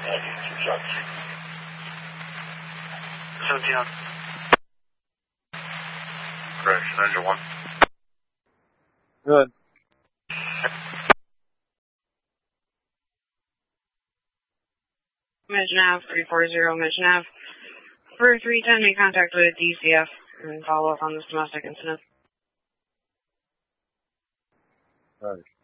17 on. Correction, engine 1. Good. Midge Nav, 340 Midge Nav. For 310, make contact with DCF and follow up on this domestic incident. Right.